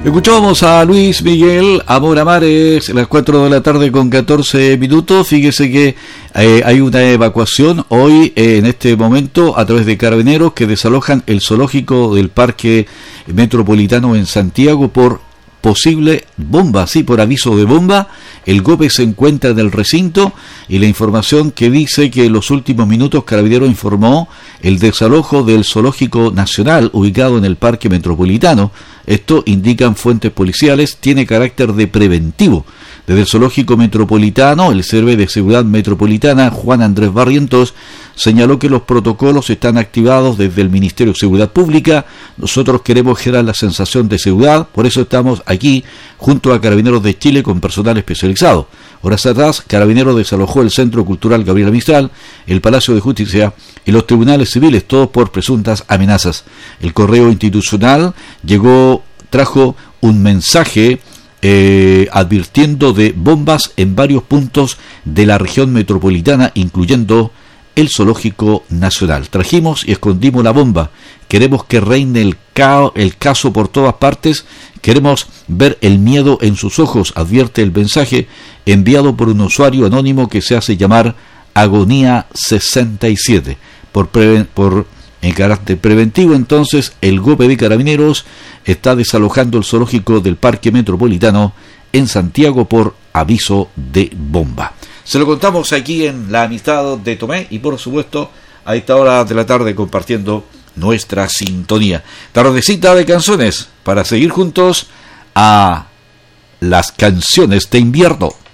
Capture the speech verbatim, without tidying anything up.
Escuchábamos a Luis Miguel, Amor a Mares, a las cuatro de la tarde con catorce minutos. Fíjese que eh, hay una evacuación hoy, eh, en este momento, a través de Carabineros, que desalojan el zoológico del Parque Metropolitano en Santiago por posible bomba, sí, por aviso de bomba. El golpe se encuentra en el recinto y la información que dice que en los últimos minutos Carabineros informó el desalojo del Zoológico Nacional ubicado en el Parque Metropolitano. Esto, indican fuentes policiales, tiene carácter de preventivo. Desde el Zoológico Metropolitano, el Servicio de Seguridad Metropolitana, Juan Andrés Barrientos, señaló que los protocolos están activados desde el Ministerio de Seguridad Pública. Nosotros queremos generar la sensación de seguridad, por eso estamos aquí junto a Carabineros de Chile con personal especializado. Horas atrás, Carabineros desalojó el Centro Cultural Gabriela Mistral, el Palacio de Justicia y los tribunales civiles, todos por presuntas amenazas. El correo institucional llegó, trajo un mensaje Eh, advirtiendo de bombas en varios puntos de la región metropolitana, incluyendo el Zoológico Nacional. Trajimos y escondimos la bomba. Queremos que reine el, cao, el caso por todas partes. Queremos ver el miedo en sus ojos, advierte el mensaje enviado por un usuario anónimo que se hace llamar Agonía sesenta y siete. Por, pre, por en carácter preventivo, entonces, el golpe de Carabineros está desalojando el zoológico del Parque Metropolitano en Santiago por aviso de bomba. Se lo contamos aquí en La Amistad de Tomé y, por supuesto, a esta hora de la tarde compartiendo nuestra sintonía. Tardecita de canciones para seguir juntos a las canciones de invierno.